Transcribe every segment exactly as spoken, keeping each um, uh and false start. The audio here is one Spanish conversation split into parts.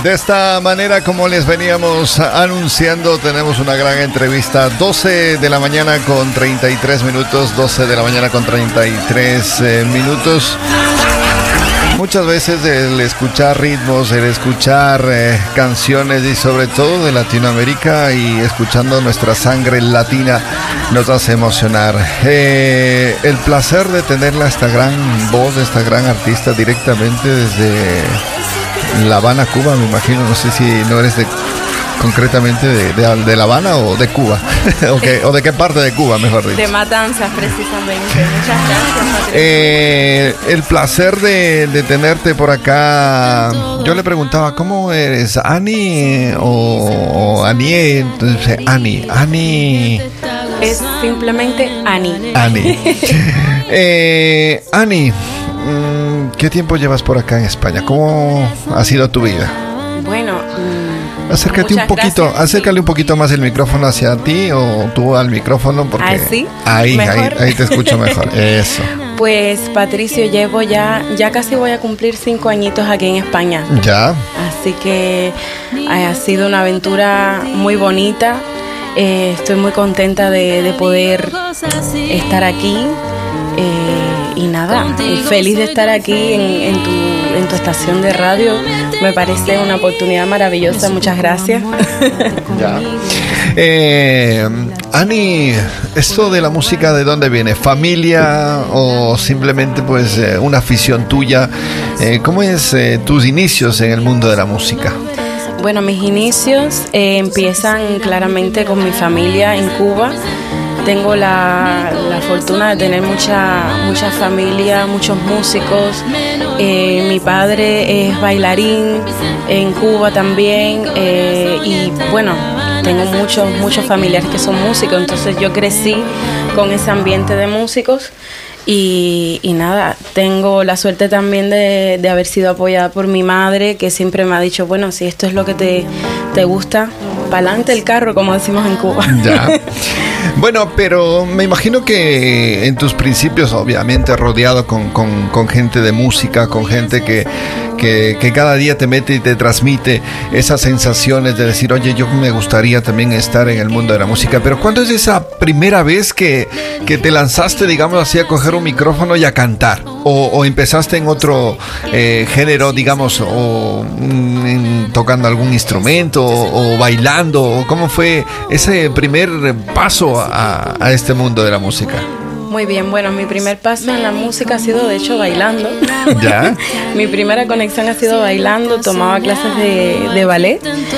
De esta manera, como les veníamos anunciando, tenemos una gran entrevista. doce de la mañana con treinta y tres minutos. doce de la mañana con treinta y tres eh, minutos. Muchas veces el escuchar ritmos, el escuchar eh, canciones y sobre todo de Latinoamérica y escuchando nuestra sangre latina nos hace emocionar. Eh, el placer de tenerla, esta gran voz, esta gran artista directamente desde La Habana, Cuba, me imagino. No sé si no eres de concretamente de, de, de La Habana o de Cuba, o, que, o de qué parte de Cuba, mejor dicho. De Matanzas, precisamente. Muchas gracias, Patricio. Eh, el placer de, de tenerte por acá. Yo le preguntaba, ¿cómo eres? ¿Ani o, o Anie? Entonces, Ani, Ani. Es simplemente Ani. Ani. eh, Ani, ¿qué tiempo llevas por acá en España? ¿Cómo ha sido tu vida? Bueno, acércate un poquito, gracias. Acércale un poquito más el micrófono hacia ti o tú al micrófono porque ¿así? ahí, ahí, ahí te escucho mejor. Eso. Pues Patricio, llevo ya, ya casi voy a cumplir cinco añitos aquí en España. Ya. Así que ha sido una aventura muy bonita. Eh, estoy muy contenta de, de poder estar aquí. Eh, y nada, feliz de estar aquí en, en, tu, en tu estación de radio. Me parece una oportunidad maravillosa. Muchas gracias. Ya. Eh, Ani, ¿esto de la música de dónde viene? ¿Familia o simplemente pues eh, una afición tuya? Eh, ¿Cómo es eh, tus inicios en el mundo de la música? Bueno, mis inicios eh, empiezan claramente con mi familia en Cuba. Tengo la, la fortuna de tener mucha, mucha familia, muchos músicos. Eh, mi padre es bailarín en Cuba también. Eh, y bueno, tengo muchos, muchos familiares que son músicos. Entonces yo crecí con ese ambiente de músicos. Y, y nada, tengo la suerte también de, de haber sido apoyada por mi madre, que siempre me ha dicho, bueno, si esto es lo que te, te gusta, pa'lante el carro, como decimos en Cuba. Ya. Bueno, pero me imagino que en tus principios, obviamente, rodeado con, con, con gente de música, con gente que, que, que cada día te mete y te transmite esas sensaciones de decir, oye, yo me gustaría también estar en el mundo de la música. Pero ¿cuándo es esa primera vez que, que te lanzaste, digamos así, a coger un micrófono y a cantar? ¿O, o empezaste en otro eh, género, digamos, o mm, tocando algún instrumento, o, o bailando? ¿O cómo fue ese primer paso a, a este mundo de la música? Muy bien, bueno, mi primer paso en la música ha sido de hecho bailando. ¿Ya? Mi primera conexión ha sido bailando, tomaba clases de, de ballet,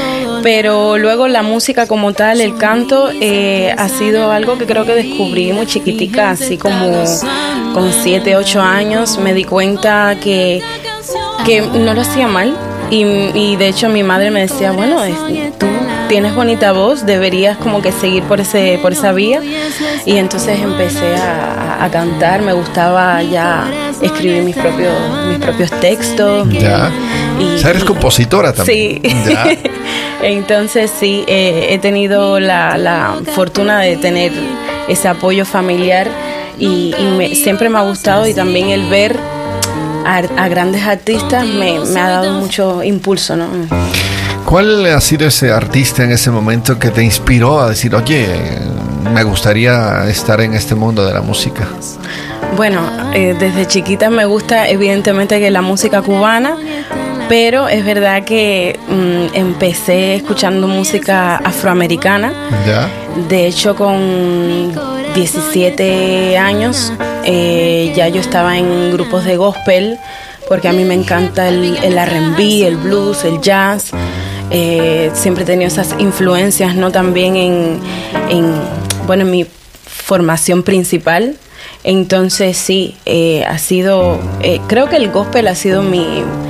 pero luego la música como tal, el canto, eh, ha sido algo que creo que descubrí muy chiquitica, así como con siete, ocho años, me di cuenta que, que no lo hacía mal. Y, y de hecho mi madre me decía, bueno, tú tienes bonita voz, deberías como que seguir por ese por esa vía. Y entonces empecé a, a cantar, me gustaba ya escribir mis propios mis propios textos. Ya. Y, o sea, eres compositora también. Sí. Ya. Entonces sí, eh, he tenido la, la fortuna de tener ese apoyo familiar y, y me, siempre me ha gustado, y también el ver A, a grandes artistas me, me ha dado mucho impulso, ¿no? ¿Cuál ha sido ese artista en ese momento que te inspiró a decir, oye, me gustaría estar en este mundo de la música? Bueno, eh, desde chiquita me gusta evidentemente que la música cubana, pero es verdad que mm, empecé escuchando música afroamericana. ¿Ya? De hecho, con diecisiete años eh, ya yo estaba en grupos de gospel, porque a mí me encanta el, el R and B, el blues, el jazz. Eh, siempre he tenido esas influencias, ¿no? También en, en, bueno, en mi formación principal. Entonces sí, eh, ha sido, eh, creo que el gospel ha sido mi,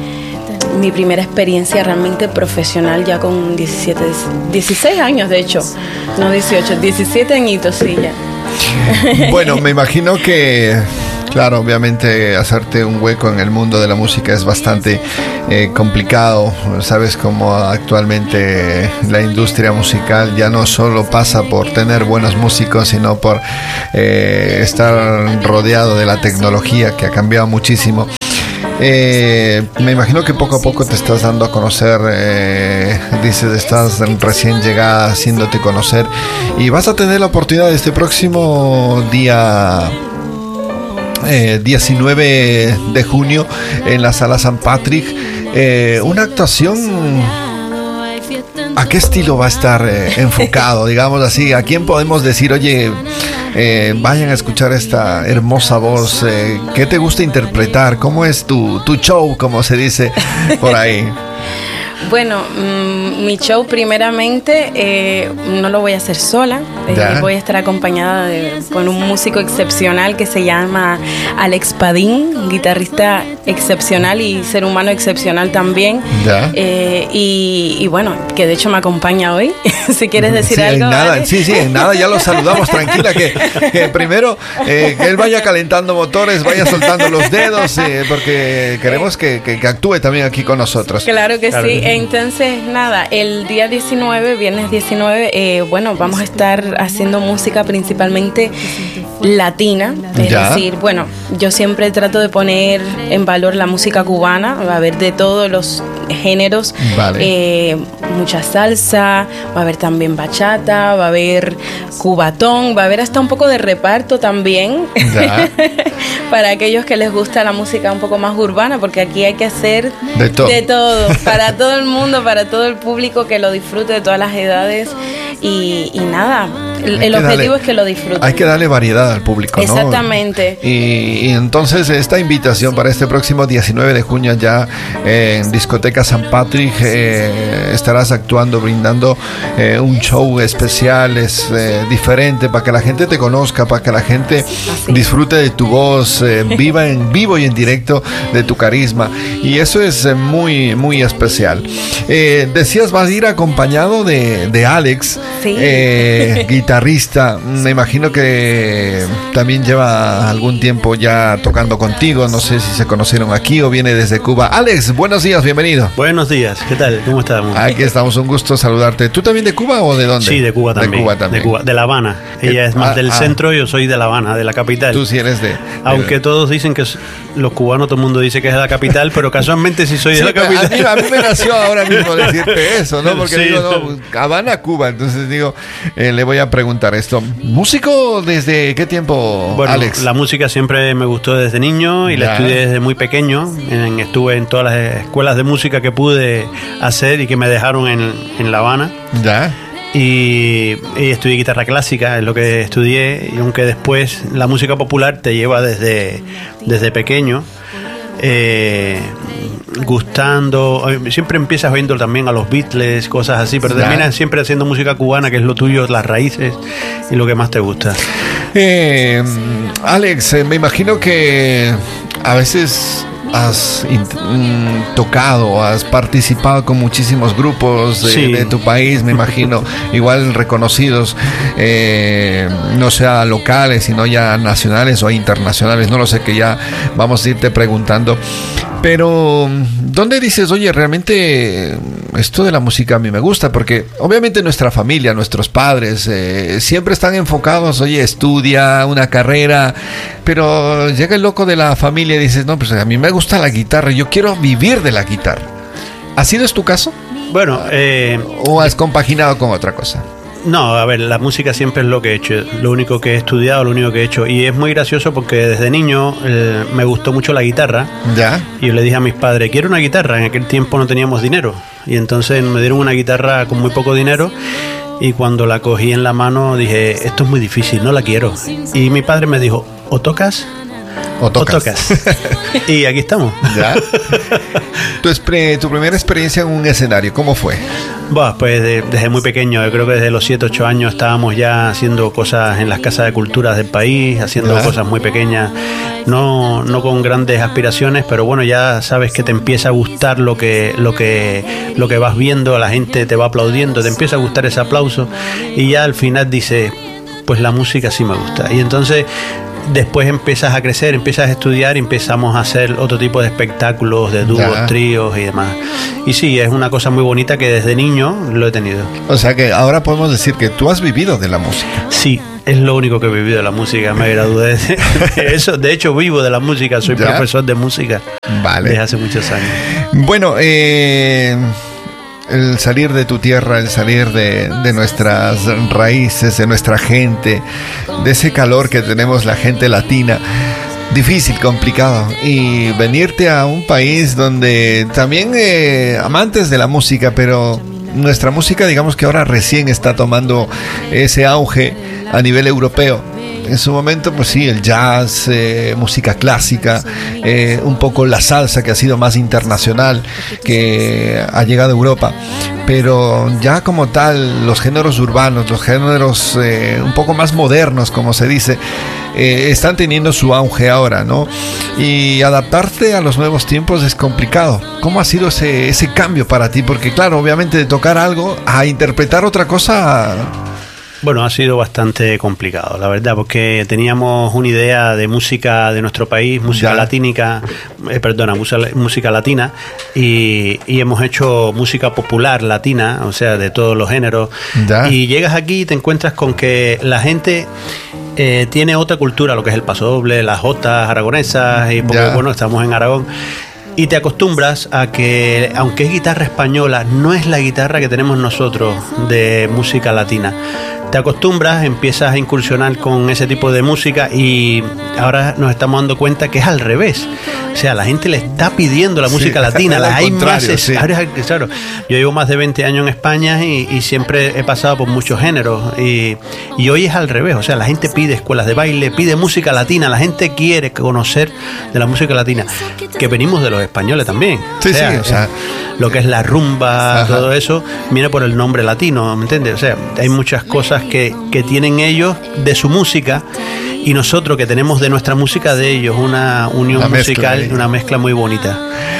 mi primera experiencia realmente profesional ya con diecisiete, dieciséis años, de hecho, no dieciocho, diecisiete añitos, sí, ya. Bueno, me imagino que, claro, obviamente hacerte un hueco en el mundo de la música es bastante eh, complicado. Sabes cómo actualmente la industria musical ya no solo pasa por tener buenos músicos, sino por eh, estar rodeado de la tecnología que ha cambiado muchísimo. Eh, me imagino que poco a poco te estás dando a conocer, eh, dices, estás recién llegada haciéndote conocer y vas a tener la oportunidad este próximo día eh, diecinueve de junio en la Sala San Patrick, eh, una actuación. ¿A qué estilo va a estar eh, enfocado, digamos así? ¿A quién podemos decir, oye, eh, vayan a escuchar esta hermosa voz? Eh, ¿Qué te gusta interpretar? ¿Cómo es tu, tu show, como se dice por ahí? Bueno, mmm, mi show primeramente eh, no lo voy a hacer sola, eh, voy a estar acompañada de, con un músico excepcional que se llama Alex Padín, guitarrista excepcional y ser humano excepcional también, eh, y, y bueno, que de hecho me acompaña hoy, si quieres decir sí, algo. En nada, sí, sí, en nada, ya lo saludamos, tranquila, que, que primero eh, que él vaya calentando motores, vaya soltando los dedos, eh, porque queremos que, que, que actúe también aquí con nosotros. Claro que claro. sí. Entonces, nada, el día diecinueve, viernes diecinueve, eh, bueno, vamos a estar haciendo música principalmente latina, es ya. decir, bueno, yo siempre trato de poner en valor la música cubana, va a haber de todos los géneros, vale. eh, mucha salsa, va a haber también bachata, va a haber cubatón, va a haber hasta un poco de reparto también, ya. para aquellos que les gusta la música un poco más urbana, porque aquí hay que hacer de todo, de todo para todo el mundo, para todo el público, que lo disfrute de todas las edades y, y nada, el, el objetivo darle, es que lo disfruten. Hay que darle variedad al público, ¿no? Exactamente. Y, y entonces esta invitación para este próximo diecinueve de junio ya eh, en Discoteca San Patrick, eh, estarás actuando, brindando eh, un show especial, es eh, diferente, para que la gente te conozca, para que la gente Así. disfrute de tu voz, eh, viva en vivo y en directo de tu carisma, y eso es eh, muy, muy especial. Eh, decías, vas a ir acompañado de, de Alex, sí. eh, guitarrista, me imagino que también lleva algún tiempo ya tocando contigo, no sé si se conocieron aquí o viene desde Cuba. Alex, buenos días, bienvenido. Buenos días, ¿qué tal? ¿Cómo estamos? Aquí estamos, un gusto saludarte. ¿Tú también de Cuba o de dónde? Sí, de Cuba también. De Cuba también. De, Cuba, de La Habana. Ella es más ah, del ah. centro, yo soy de La Habana, de la capital. Tú sí eres de... de Aunque todos dicen que es, los cubanos, todo el mundo dice que es de la capital, pero casualmente sí soy sí, de la capital. A mí, a mí me nació ahora mismo decirte eso, ¿no? Porque sí, digo, no, Habana, Cuba, entonces digo, eh, le voy a preguntar esto. ¿Músico desde qué tiempo, bueno, Alex? La música siempre me gustó desde niño y ya. la estudié desde muy pequeño. En, estuve en todas las escuelas de música que pude hacer y que me dejaron en, en La Habana. Ya. Y, y estudié guitarra clásica, es lo que estudié, y aunque después la música popular te lleva desde, desde pequeño, eh, gustando, siempre empiezas oyendo también a los Beatles, cosas así, pero ya. terminas siempre haciendo música cubana, que es lo tuyo, las raíces y lo que más te gusta. Eh, Alex, eh, me imagino que a veces has mm, tocado, has participado con muchísimos grupos de, sí. de tu país, me imagino, igual reconocidos, eh, no sea locales, sino ya nacionales o internacionales, no lo sé, que ya vamos a irte preguntando. Pero, ¿dónde dices, oye, realmente esto de la música a mí me gusta? Porque obviamente nuestra familia, nuestros padres, eh, siempre están enfocados, oye, estudia una carrera, pero llega el loco de la familia y dices, no, pues a mí me gusta la guitarra, yo quiero vivir de la guitarra. ¿Ha sido tu caso? Bueno, eh, ¿o has compaginado con otra cosa? No, a ver, la música siempre es lo que he hecho, lo único que he estudiado, lo único que he hecho. Y es muy gracioso porque desde niño eh, me gustó mucho la guitarra. ¿Ya? Y yo le dije a mis padres, quiero una guitarra. En aquel tiempo no teníamos dinero. Y entonces me dieron una guitarra con muy poco dinero. Y cuando la cogí en la mano dije, esto es muy difícil, no la quiero. Y mi padre me dijo, o tocas... O tocas. O tocas. Y aquí estamos. ¿Ya? Tu, tu primera experiencia en un escenario, ¿cómo fue? Bah, pues de, desde muy pequeño, yo creo que desde los siete, ocho años estábamos ya haciendo cosas en las casas de culturas del país, haciendo ¿Ya? cosas muy pequeñas, no, no con grandes aspiraciones, pero bueno, ya sabes que te empieza a gustar lo que, lo que, lo que vas viendo, la gente te va aplaudiendo, te empieza a gustar ese aplauso y ya al final dices, pues la música sí me gusta. Y entonces... después empiezas a crecer, empiezas a estudiar y empezamos a hacer otro tipo de espectáculos, de dúos, ya. tríos y demás. Y sí, es una cosa muy bonita que desde niño lo he tenido. O sea que ahora podemos decir que tú has vivido de la música. Sí, Es lo único que he vivido de la música, me gradué de, de eso. De hecho, vivo de la música, soy ¿Ya? profesor de música vale. desde hace muchos años. Bueno, eh, el salir de tu tierra, el salir de, de nuestras raíces, de nuestra gente, de ese calor que tenemos la gente latina, difícil, complicado, y venirte a un país donde también eh, amantes de la música, pero nuestra música, digamos que ahora recién está tomando ese auge a nivel europeo. En su momento, pues sí, el jazz, eh, música clásica, eh, un poco la salsa, que ha sido más internacional, que ha llegado a Europa. Pero ya como tal, los géneros urbanos, los géneros eh, un poco más modernos, como se dice, eh, están teniendo su auge ahora, ¿no? Y adaptarte a los nuevos tiempos es complicado. ¿Cómo ha sido ese, ese cambio para ti? Porque claro, obviamente de tocar algo a interpretar otra cosa... Bueno, ha sido bastante complicado, la verdad, porque teníamos una idea de música de nuestro país, música ya. latínica, eh, perdona, música, música latina, y, y hemos hecho música popular latina, o sea, de todos los géneros. Ya. Y llegas aquí y te encuentras con que la gente eh, tiene otra cultura, lo que es el pasodoble, las jotas aragonesas, y porque, ya. bueno, estamos en Aragón. Y te acostumbras a que, aunque es guitarra española, no es la guitarra que tenemos nosotros de música latina. Te acostumbras, empiezas a incursionar con ese tipo de música y ahora nos estamos dando cuenta que es al revés. O sea, la gente le está pidiendo la música sí, latina, la hay más. Sí. Claro, yo llevo más de veinte años en España y, y siempre he pasado por muchos géneros y, y hoy es al revés. O sea, la gente pide escuelas de baile, pide música latina, la gente quiere conocer de la música latina, que venimos de los españoles también. Sí, o sea, sí, o sea, lo que es la rumba, ajá. todo eso viene por el nombre latino, ¿me entiendes? O sea, hay muchas cosas que, que tienen ellos de su música y nosotros que tenemos de nuestra música de ellos, una unión una musical, mezcla, una mezcla muy bonita.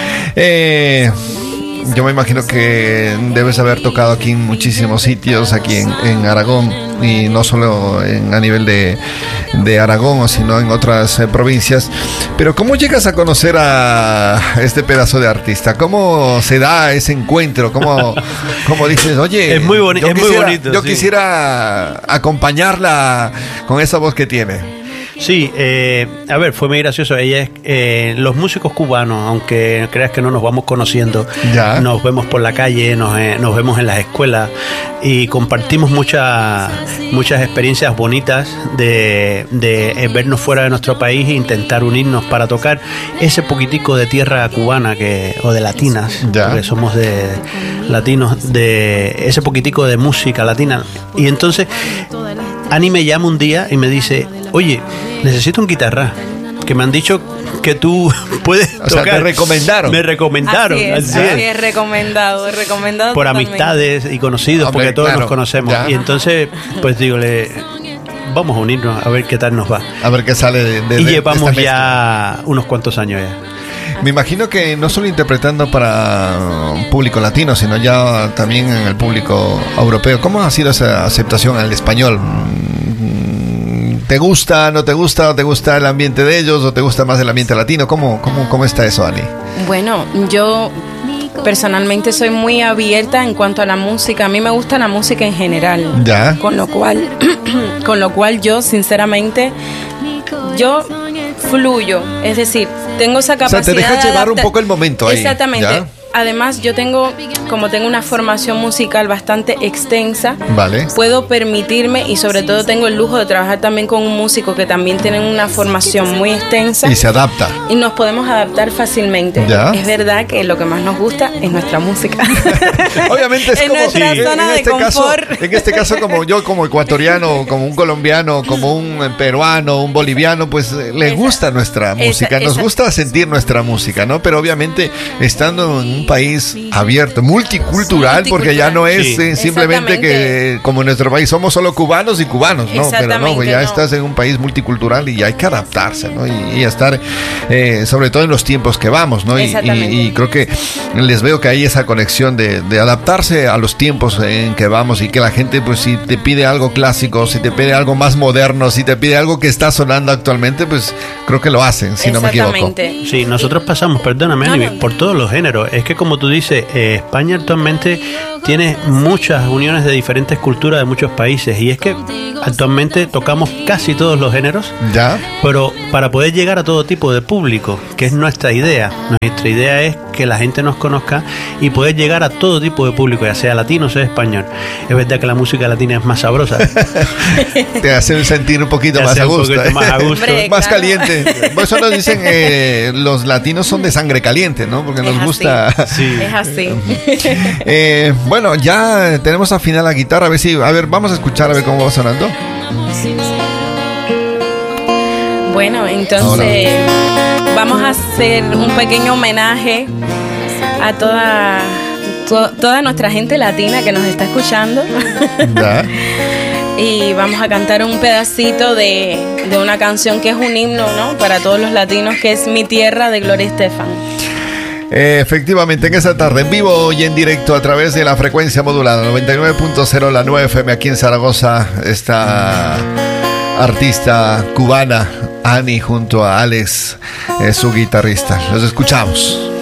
Eh, yo me imagino que debes haber tocado aquí en muchísimos sitios, aquí en, en Aragón, y no solo en, a nivel de, de Aragón, sino en otras eh, provincias. Pero ¿cómo llegas a conocer a este pedazo de artista? ¿Cómo se da ese encuentro? ¿Cómo, cómo dices, oye, es muy, boni- yo es quisiera, muy bonito? Yo sí. quisiera acompañarla con esa voz que tiene. Sí, eh, a ver, fue muy gracioso. Ella es, eh, los músicos cubanos, aunque creas que no nos vamos conociendo, ya. nos vemos por la calle, nos, eh, nos vemos en las escuelas y compartimos muchas muchas experiencias bonitas de, de vernos fuera de nuestro país e intentar unirnos para tocar ese poquitico de tierra cubana que o de latinas, ya. porque somos de latinos, de ese poquitico de música latina. Y entonces Ani me llama un día y me dice, oye, necesito un guitarra, que me han dicho que tú puedes o tocar. Sea, te recomendaron. Me recomendaron. Así es, así es. Así es recomendado, recomendado por totalmente. Amistades y conocidos, Hombre, porque todos claro, nos conocemos. Ya. Y entonces, pues digo, le, vamos a unirnos a ver qué tal nos va. A ver qué sale de, de Y de, llevamos de ya unos cuantos años ya. Me imagino que no solo interpretando para un público latino, sino ya también en el público europeo. ¿Cómo ha sido esa aceptación al español? ¿Te gusta, no te gusta, o te gusta el ambiente de ellos, o te gusta más el ambiente latino? ¿Cómo, cómo, cómo está eso, Ani? Bueno, yo personalmente soy muy abierta en cuanto a la música. A mí me gusta la música en general. Ya. Con lo cual, con lo cual yo, sinceramente, yo fluyo. Es decir, tengo esa capacidad. O sea, te dejas de llevar un poco el momento ahí. Exactamente. ¿Ya? Además, yo tengo, como tengo una formación musical bastante extensa, vale. puedo permitirme y sobre todo tengo el lujo de trabajar también con un músico que también tiene una formación muy extensa. Y se adapta. Y nos podemos adaptar fácilmente. ¿Ya? Es verdad que lo que más nos gusta es nuestra música. Obviamente es en como nuestra sí, zona en de este confort. Caso, en este caso, como yo, como ecuatoriano, como un colombiano, como un peruano, un boliviano, pues le gusta nuestra música, esa, nos esa. gusta sentir nuestra música, ¿no? Pero obviamente estando en un país abierto, multicultural, porque ya no es sí. eh, simplemente que como en nuestro país somos solo cubanos y cubanos, ¿no? Pero no, pues ya no. estás en un país multicultural y hay que adaptarse, ¿no? Y, y estar, eh, sobre todo en los tiempos que vamos, ¿no? Y, y, y creo que les veo que hay esa conexión de, de adaptarse a los tiempos en que vamos y que la gente, pues si te pide algo clásico, si te pide algo más moderno, si te pide algo que está sonando actualmente, pues creo que lo hacen, si no me equivoco. Sí, nosotros pasamos, perdóname, no, no. por todos los géneros. Es que como tú dices, Eh, España actualmente tiene muchas uniones de diferentes culturas de muchos países, y es que actualmente tocamos casi todos los géneros, ¿ya? Pero para poder llegar a todo tipo de público, que es nuestra idea. Nuestra idea es que la gente nos conozca y poder llegar a todo tipo de público, ya sea latino o sea español. Es verdad que la música latina es más sabrosa. Te hace sentir un poquito Te más hace a un gusto. poquito más a gusto. Hombre, Más claro. caliente. Por eso nos dicen eh, los latinos son de sangre caliente, ¿no? Porque Es nos así. gusta. Sí. Es así. Eh, bueno, ya tenemos al final la guitarra. A ver si, a ver, vamos a escuchar a ver cómo va sonando. Bueno, entonces vamos a hacer un pequeño homenaje a toda, to- toda nuestra gente latina que nos está escuchando. Ya. Y vamos a cantar un pedacito de, de una canción que es un himno, ¿no? Para todos los latinos, que es Mi Tierra, de Gloria Estefan. Eh, efectivamente, en esta tarde, en vivo y en directo a través de la frecuencia modulada noventa y nueve punto cero, la nueve F M aquí en Zaragoza, esta artista cubana, Ani, junto a Alex, eh, su guitarrista. Los escuchamos.